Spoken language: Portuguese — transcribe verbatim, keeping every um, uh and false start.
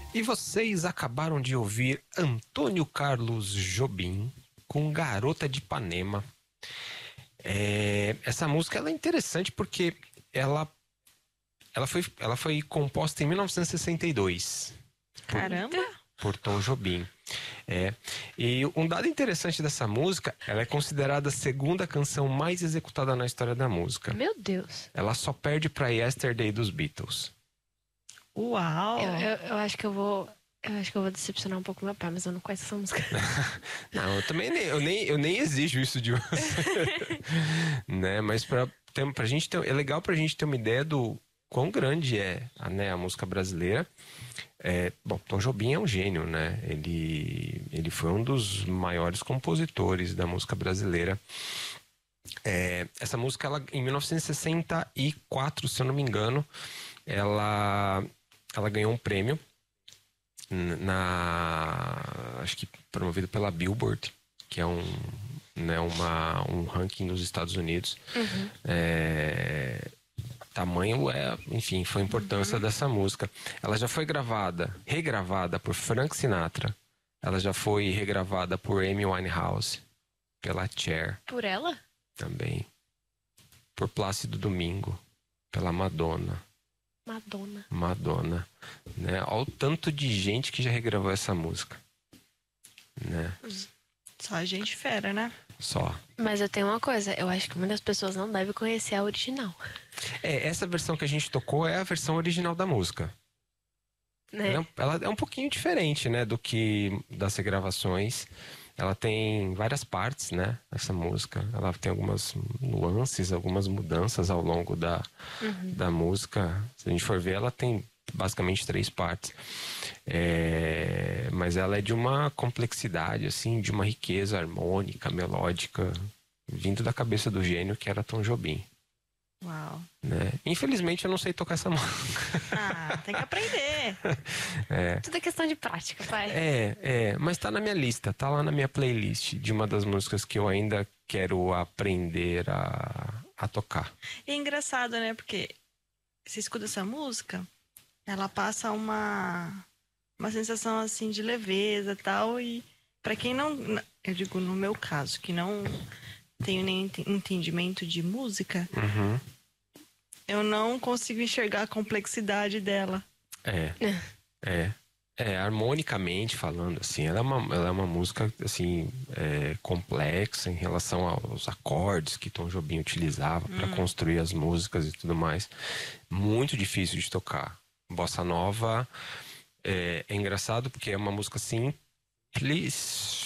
E vocês acabaram de ouvir Antônio Carlos Jobim com Garota de Ipanema. É, essa música ela é interessante porque ela, ela, foi, ela foi composta em mil novecentos e sessenta e dois. Caramba! Por Tom Jobim. É. E um dado interessante dessa música, ela é considerada a segunda canção mais executada na história da música. Meu Deus. Ela só perde para Yesterday dos Beatles. Uau! Eu, eu, eu acho que eu vou. Eu acho que eu vou decepcionar um pouco meu pai, mas eu não conheço essa música. Não, eu também nem, eu nem, eu nem exijo isso de você. Né? Mas pra, ter, pra gente ter, é legal pra gente ter uma ideia do quão grande é, né, a música brasileira. É, bom, Tom Jobim é um gênio, né? Ele, ele foi um dos maiores compositores da música brasileira. É, essa música, ela, em mil novecentos e sessenta e quatro, se eu não me engano, ela, ela ganhou um prêmio na, acho que promovido pela Billboard, que é um, né, uma, um ranking dos Estados Unidos. Uhum. É, tamanho é, enfim, foi a importância Uhum. dessa música. Ela já foi gravada, regravada por Frank Sinatra. Ela já foi regravada por Amy Winehouse, pela Cher Por ela? também, por Plácido Domingo, pela Madonna. Madonna. Madonna, né? Olha o tanto de gente que já regravou essa música, né? Só gente fera, né? Só. Mas eu tenho uma coisa, eu acho que muitas pessoas não devem conhecer a original. É, essa versão que a gente tocou é a versão original da música. Né? Ela, é- ela é um pouquinho diferente, né, do que das regravações. Ela tem várias partes, né, essa música. Ela tem algumas nuances, algumas mudanças ao longo da, Uhum. da música. Se a gente for ver, ela tem basicamente três partes. É, mas ela é de uma complexidade, assim, de uma riqueza harmônica, melódica, vindo da cabeça do gênio que era Tom Jobim, Uau! né? Infelizmente eu não sei tocar essa música. Ah, tem que aprender! Tudo é questão de prática, pai. É, é, mas tá na minha lista, tá lá na minha playlist de uma das músicas que eu ainda quero aprender a, a tocar. E é engraçado, né? Porque você escuta essa música, ela passa uma, uma sensação assim de leveza e tal. E pra quem não, eu digo no meu caso, que não tenho nem ente- entendimento de música, Uhum. eu não consigo enxergar a complexidade dela. É, é. É, harmonicamente falando, assim, ela é uma, ela é uma música, assim, é, complexa em relação aos acordes que Tom Jobim utilizava para construir as músicas e tudo mais. Muito difícil de tocar. Bossa Nova é, é engraçado porque é uma música simples,